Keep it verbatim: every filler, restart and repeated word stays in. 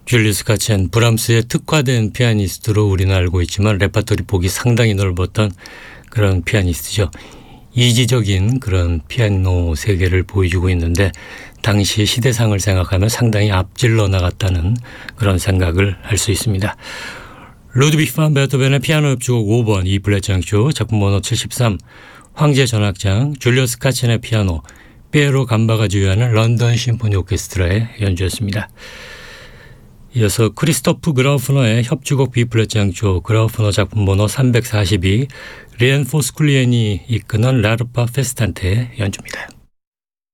줄리우스 카첸, 브람스의 특화된 피아니스트로 우리는 알고 있지만 레퍼토리 폭이 상당히 넓었던 그런 피아니스트죠. 이지적인 그런 피아노 세계를 보여주고 있는데 당시 시대상을 생각하면 상당히 앞질러 나갔다는 그런 생각을 할 수 있습니다. 루드비히 반 베토벤의 피아노 협주곡 오 번 E 플랫 장조 작품 번호 칠십삼, 황제 전악장 줄리우스 카첸의 피아노, 피에로 감바가 지휘하는 런던 심포니 오케스트라의 연주였습니다. 이어서 크리스토프 그라우프너의 협주곡 B 플랫 장조 그라우프너 작품 번호 삼백사십이, 리엔 포스쿨리엔이 이끄는 라르파 페스탄테의 연주입니다.